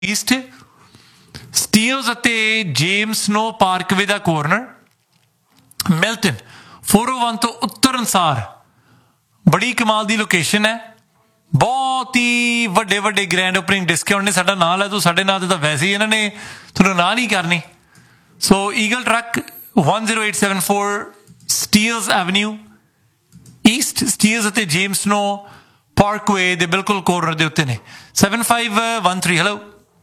East Steeles ਅਤੇ James ਨੋ Parkway ਦਾ corner, Milton 401 ਤੋਂ ਉੱਤਰ ਅਨੁਸਾਰ ਬੜੀ ਕਮਾਲ ਦੀ ਲੋਕੇਸ਼ਨ ਹੈ। ਬਹੁਤ ਹੀ ਵੱਡੇ ਵੱਡੇ ਗ੍ਰੈਂਡ ਓਪਨਿੰਗ ਡਿਸਕਾਊਂਟ ਨੇ। ਸਾਡਾ ਨਾਂ ਲੈ ਤੂੰ, ਸਾਡੇ ਨਾਂ ਤੇ ਤਾਂ ਵੈਸੇ ਹੀ ਇਹਨਾਂ ਨੇ ਤੁਹਾਨੂੰ ਨਾ ਨਹੀਂ ਕਰਨੀ। ਸੋ eagle truck 10874 Steeles avenue East, Steeles ਅਤੇ ਜੇਮਸ ਨੋ ਪਾਰਕਵੇ ਦੇ ਬਿਲਕੁਲ ਕੋਰਨਰ ਦੇ ਉੱਤੇ ਨੇ। 7513 ਹੈਲੋ।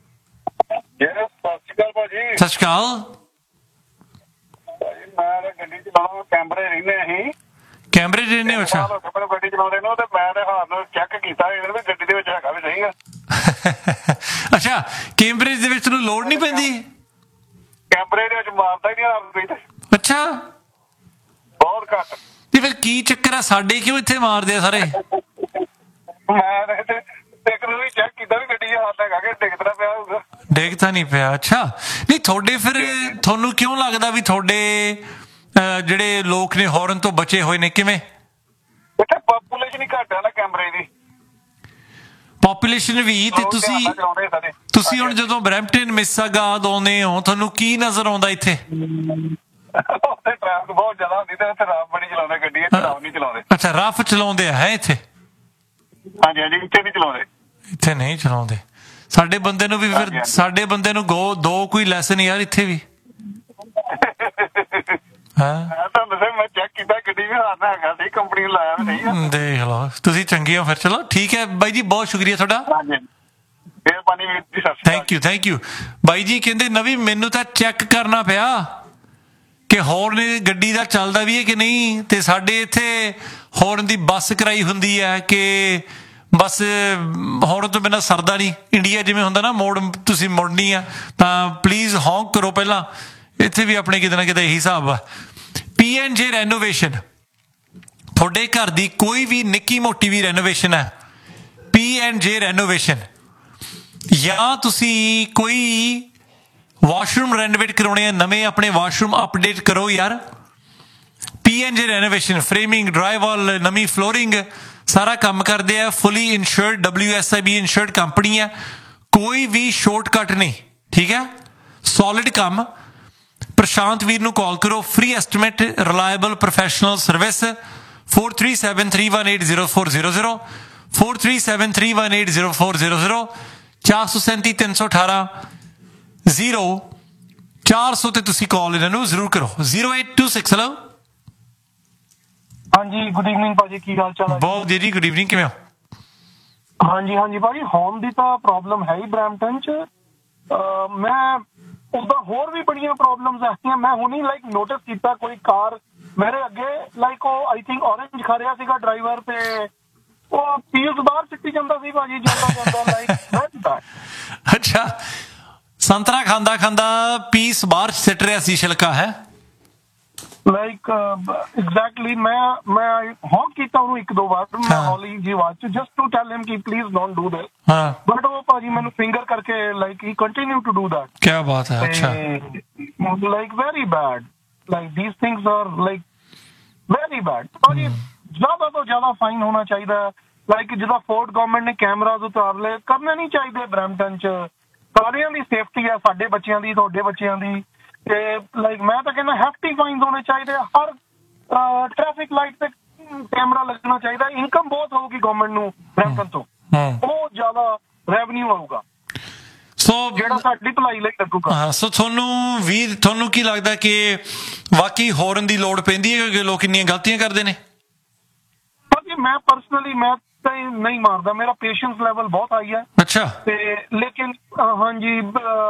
ਸਤਿ ਸ਼੍ਰੀ ਅਕਾਲ ਭਾਜੀ। ਸਤਿ ਸ਼੍ਰੀ ਅਕਾਲ। ਮੈਂ ਗੱਡੀ ਚਲਾਉਣਾ, ਕੈਮਰੇ ਰਹਿੰਦੇ ਅਸੀਂ ਕੈਮਰੇ ਰਹਿੰਦੇ ਹੋ? ਅੱਛਾ, ਗੱਡੀ ਚਲਾਉਂਦੇ ਨੂੰ ਤੇ ਮੈਂ ਤੇ ਹਾਰਨ ਚੈੱਕ ਕੀਤਾ ਵੀ ਗੱਡੀ ਦੇ ਵਿੱਚ ਹੈਗਾ ਵੀ ਸਹੀ ਆ। ਅੱਛਾ, ਕੈਂਬਰਿਜ ਦੇ ਵਿੱਚ ਤੁਹਾਨੂੰ ਲੋੜ ਨਹੀਂ ਪੈਂਦੀ? ਕੈਮਰੇ ਦੇ ਵਿੱਚ ਮਾਰਦਾ ਹੀ ਨਹੀਂ ਹਾਰਨ। ਅੱਛਾ, ਬਹੁਤ ਘੱਟ। ਤੇ ਫਿਰ ਕੀ ਚੱਕਰ ਆ, ਸਾਡੇ ਕਿਉਂ ਇੱਥੇ ਮਾਰਦੇ ਆ ਸਾਰੇ? ਮੈਂ ਇੱਕ ਨੂੰ ਵੀ ਚੈੱਕ ਕੀਤਾ ਵੀ ਗੱਡੀ ਹਾਰਨ ਹੈਗਾ ਕਿ ਡਿੱਗਦਾ ਪਿਆ ਹੋਊਗਾ। ਡਿੱਗ ਤਾਂ ਨਹੀਂ ਪਿਆ? ਅੱਛਾ, ਨਹੀਂ ਤੁਹਾਡੇ ਫਿਰ ਤੁਹਾਨੂੰ ਕਿਉਂ ਲੱਗਦਾ ਵੀ ਤੁਹਾਡੇ ਜਿਹੜੇ ਲੋਕ ਨੇ ਹੌਰਨ ਤੋਂ ਬਚੇ ਹੋਏ ਨੇ? ਕਿਵੇਂ? ਇੱਥੇ ਪਾਪੂਲੇਸ਼ਨ ਹੀ ਘੱਟ ਹੈ ਨਾ ਕੈਮਰੇ ਦੀ। ਪਾਪੂਲੇਸ਼ਨ ਵੀ। ਤੇ ਤੁਸੀਂ ਹੁਣ ਜਦੋਂ ਬਰੈਂਪਟਨ ਮਿਸਿਸਾਗਾ ਆਉਂਦੇ ਹੋ, ਤੁਹਾਨੂੰ ਕੀ ਨਜ਼ਰ ਆਉਂਦਾ ਇੱਥੇ? ਉੱਥੇ ਟ੍ਰੈਫਿਕ ਬਹੁਤ ਜ਼ਿਆਦਾ ਹੁੰਦੀ ਤੇ ਇੱਥੇ ਰਾਫ ਬੜੀ ਚਲਾਉਂਦੇ ਗੱਡੀ, ਇੱਥੇ ਰਾਫ ਨਹੀਂ ਚਲਾਉਂਦੇ। ਅੱਛਾ, ਰਫ ਚਲਾਉਂਦੇ ਆ ਹੈ ਇੱਥੇ? ਹਾਂਜੀ ਹਾਂਜੀ, ਇੱਥੇ ਨਹੀਂ ਚਲਾਉਂਦੇ। ਇੱਥੇ ਨਹੀਂ ਚਲਾਉਂਦੇ। ਸਾਡੇ ਬੰਦੇ ਨੂੰ ਵੀ ਫਿਰ, ਸਾਡੇ ਬੰਦੇ ਨੂੰ ਦੋ ਕੋਈ ਲੈਸਨ ਯਾਰ ਇੱਥੇ ਵੀ। ਮੈਂ ਚੈੱਕ ਕੀਤਾ ਗੱਡੀ ਵੀ ਹਾਰਨ ਹੈਗਾ ਸੀ, ਕੰਪਨੀ ਨੂੰ ਲਾਇਆ ਵੀ ਨਹੀਂ ਆ। ਦੇਖ ਲਓ, ਤੁਸੀਂ ਚੰਗੇ ਹੋ ਫਿਰ। ਚਲੋ ਠੀਕ ਹੈ ਬਾਈ ਜੀ, ਬਹੁਤ ਸ਼ੁਕਰੀਆ ਤੁਹਾਡਾ। ਮਿਹਰਬਾਨੀ ਵੀਰ ਜੀ, ਸਤਿ ਸ਼੍ਰੀ ਅਕਾਲ। ਥੈਂਕ ਯੂ ਬਾਈ ਜੀ। ਕਹਿੰਦੇ ਨਵੀਂ ਮੈਨੂੰ ਤਾਂ ਚੈੱਕ ਕਰਨਾ ਪਿਆ ਕਿ ਹੌਰਨ ਗੱਡੀ ਦਾ ਚੱਲਦਾ ਵੀ ਹੈ ਕਿ ਨਹੀਂ। ਤੇ ਸਾਡੇ ਇੱਥੇ ਹੌਰਨ ਦੀ ਬੱਸ ਕਰਾਈ ਹੁੰਦੀ ਹੈ ਕਿ ਬਸ ਹੌਰਨ ਤੋਂ ਬਿਨਾਂ ਸਰਦਾ ਨਹੀਂ। ਇੰਡੀਆ ਜਿਵੇਂ ਹੁੰਦਾ ਨਾ, ਮੋੜ ਤੁਸੀਂ ਮੁੜਨੀ ਆ ਤਾਂ ਪਲੀਜ਼ ਹੌਂਕ ਕਰੋ ਪਹਿਲਾਂ। ਇੱਥੇ ਵੀ ਆਪਣੇ ਕਿਤੇ ਨਾ ਕਿਤੇ ਇਹੀ ਹਿਸਾਬ ਆ। PNJ ਰੈਨੋਵੇਸ਼ਨ, ਤੁਹਾਡੇ ਘਰ ਦੀ ਕੋਈ ਵੀ ਨਿੱਕੀ ਮੋਟੀ ਵੀ ਰੈਨੋਵੇਸ਼ਨ ਹੈ, PNJ ਰੈਨੋਵੇਸ਼ਨ, ਜਾਂ ਤੁਸੀਂ ਕੋਈ ਵਾਸ਼ਰੂਮ ਰੈਨੋਵੇਟ ਕਰਾਉਣੇ ਆ, ਨਵੇਂ ਆਪਣੇ ਵਾਸ਼ਰੂਮ ਅਪਡੇਟ ਕਰੋ ਯਾਰ। PNJ ਰੈਨੋਵੇਸ਼ਨ, ਫਰੇਮਿੰਗ, ਡਰਾਈਵਾਲ, ਨਵੀਂ ਫਲੋਰਿੰਗ, ਸਾਰਾ ਕੰਮ ਕਰਦੇ ਆ। ਫੁੱਲੀ ਇੰਸ਼ੋਰਡ, WSIB ਇੰਸ਼ੋਰਡ ਕੰਪਨੀ ਹੈ। ਕੋਈ ਵੀ ਸ਼ਾਰਟਕਟ ਨਹੀਂ, ਠੀਕ ਹੈ? ਸੋਲਿਡ ਕੰਮ। ਪ੍ਰਸ਼ਾਂਤ ਵੀਰ ਨੂੰ ਕਾਲ ਕਰੋ, free estimate, reliable professional service. 4373180400 4373180400 437 318 0400 ਤੇ ਤੁਸੀਂ ਕਾਲ ਇਹਨਾਂ ਨੂੰ ਜ਼ਰੂਰ ਕਰੋ। 0826 ਹੈਲੋ। ਹਾਂਜੀ, ਗੁੱਡ ਈਵਨਿੰਗ ਭਾਜੀ, ਕੀ ਹਾਲ ਚਾਲ ਹੈ? ਬਹੁਤ ਵਧੀਆ ਜੀ, ਗੁੱਡ ਈਵਨਿੰਗ, ਕਿਵੇਂ ਹੋ? ਹਾਂਜੀ ਹਾਂਜੀ ਭਾਜੀ, ਹੋਮ ਦੀ ਤਾਂ ਪ੍ਰੋਬਲਮ ਹੈ ਹੀ ਬਰੈਂਪਟਨ ਚ। ਮੈਂ ਉਦਾਂ ਹੋਰ ਵੀ ਬੜੀਆਂ ਪ੍ਰੋਬਲਮਸ ਹੈਗੀਆਂ। ਮੈਂ ਹੁਣੀ ਨੋਟਿਸ ਕੀਤਾ ਕੋਈ ਕਾਰ ਮੇਰੇ ਅੱਗੇ ਉਹ ਆਈ ਥਿੰਕ ਔਰੇਂਜ ਖਾ ਰਿਹਾ ਸੀਗਾ ਡਰਾਈਵਰ, ਤੇ ਉਹ ਪੀਸ ਬਾਹਰ ਸਿੱਟੀ ਜਾਂਦਾ ਸੀ ਭਾਜੀ, ਜਾਂਦਾ ਅੱਛਾ, ਸੰਤਰਾ ਖਾਂਦਾ ਖਾਂਦਾ ਪੀਸ ਬਾਹਰ ਸਿੱਟ ਰਿਹਾ ਸੀ, ਛਿਲਕਾ ਹੈ ਐਗਜ਼ੈਕਟਲੀ। ਮੈਂ ਹੌਂਕ ਕੀਤਾ ਉਹਨੂੰ ਇੱਕ ਦੋ ਵਾਰ, ਮੈਂ ਹੌਲੀ ਜੀ ਆਵਾਜ਼ ਚ, ਜਸਟ ਟੂ ਟੈਲ ਹਿਮ ਕਿ please don't do this, but ਉਹ ਭਾਜੀ ਮੈਨੂੰ ਫਿੰਗਰ ਕਰਕੇ ਹੀ ਕੰਟੀਨਿਊ ਟੂ ਡੂ ਦੈਟ। ਕੀ ਬਾਤ ਹੈ। ਅੱਛਾ, very bad, these things are very bad ਭਾਜੀ। ਜ਼ਿਆਦਾ ਤੋਂ ਜ਼ਿਆਦਾ ਫਾਈਨ ਹੋਣਾ ਚਾਹੀਦਾ। ਜਿੱਦਾਂ ਫੋਰਡ ਗਵਰਨਮੈਂਟ ਨੇ ਕੈਮਰਾਜ਼ ਉਤਾਰ ਲਏ, ਕਰਨੇ ਨਹੀਂ ਚਾਹੀਦੇ ਬਰੈਂਪਟਨ ਚ। ਸਾਰਿਆਂ ਦੀ ਸੇਫਟੀ ਹੈ, ਸਾਡੇ ਬੱਚਿਆਂ ਦੀ, ਤੁਹਾਡੇ ਬੱਚਿਆਂ ਦੀ। ਤੇ ਮੈਂ ਤਾਂ ਕਹਿੰਦਾ ਹੈਫਟੀ ਫਾਈਨ ਹੋਣੇ ਚਾਹੀਦੇ। ਹਰ ਟ੍ਰੈਫਿਕ ਲਾਈਟ ਤੇ ਕੈਮਰਾ ਲੱਗਣਾ ਚਾਹੀਦਾ। ਇਨਕਮ ਬਹੁਤ ਹੋਊਗੀ ਗਵਰਨਮੈਂਟ ਨੂੰ ਬਰੈਂਪਟਨ ਤੋਂ, ਬਹੁਤ ਜ਼ਿਆਦਾ ਰੈਵਨਿਊ ਆਊਗਾ, ਜਿਹੜਾ ਸਾਡੀ ਭਲਾਈ ਲਈ ਲੱਗੂਗਾ। ਸੋ ਤੁਹਾਨੂੰ ਕੀ ਲੱਗਦਾ ਕਿ ਵਾਕਈ ਹੌਰਨ ਦੀ ਲੋੜ ਪੈਂਦੀ ਹੈ ਕਿ ਲੋਕ ਇੰਨੀਆਂ ਗਲਤੀਆਂ ਕਰਦੇ ਨੇ? ਭਾਜੀ ਮੈਂ ਪਰਸਨਲੀ ਤਾਂ ਨਹੀਂ ਮਾਰਦਾ, ਮੇਰਾ ਪੇਸ਼ੈਂਸ ਲੈਵਲ ਬਹੁਤ ਹਾਈ ਹੈ। ਅੱਛਾ। ਤੇ ਲੇਕਿਨ ਹਾਂਜੀ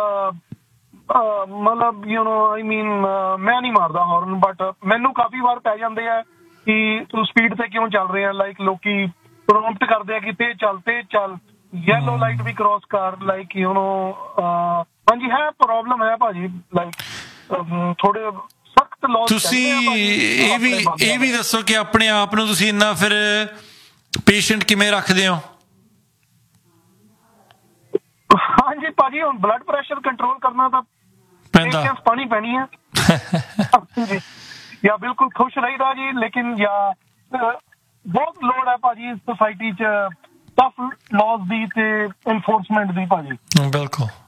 ਮਤਲਬ ਮੈਂ ਨਹੀਂ ਮਾਰਦਾ ਹੌਰਨ, ਬਟ ਮੈਨੂੰ ਕਾਫੀ ਵਾਰ ਪੈ ਜਾਂਦੇ ਆ ਕਿ ਤੂੰ ਸਪੀਡ ਤੇ ਕਿਉਂ ਚੱਲ ਰਿਹਾ। ਲੋਕੀ ਪ੍ਰੋਂਪਟ ਕਰਦੇ ਆ ਕਿ ਤੇ ਚੱਲ, ਯੈਲੋ ਲਾਈਟ ਵੀ ਕ੍ਰੋਸ ਕਰ। ਹਾਂਜੀ ਹੈ, ਪ੍ਰੋਬਲਮ ਹੈ ਭਾਜੀ। ਥੋੜੇ ਸਖਤ ਲਾਅ। ਤੁਸੀਂ ਇਹ ਵੀ ਦੱਸੋ ਕਿ ਆਪਣੇ ਆਪ ਨੂੰ ਤੁਸੀਂ ਇੰਨਾ ਫਿਰ ਪੇਸ਼ੈਂਟ ਕਿਵੇਂ ਰੱਖਦੇ ਹੋ? ਹਾਂਜੀ ਭਾਜੀ, ਹੁਣ ਬਲੱਡ ਪ੍ਰੈਸ਼ਰ ਕੰਟਰੋਲ ਕਰਨਾ ਤਾਂ ਪੈਂਦਾ, ਪਾਣੀ ਪੈਣੀ ਹੈ। ਜਾਂ ਬਿਲਕੁਲ ਖੁਸ਼ ਰਹੀਦਾ ਜੀ, ਲੇਕਿਨ ਬਹੁਤ ਲੋੜ ਹੈ ਭਾਜੀ ਸੋਸਾਇਟੀ ਚ ਟਫ ਲਾਜ਼ ਦੀ ਤੇ ਇਨਫੋਰਸਮੈਂਟ ਦੀ ਭਾਜੀ। ਬਿਲਕੁਲ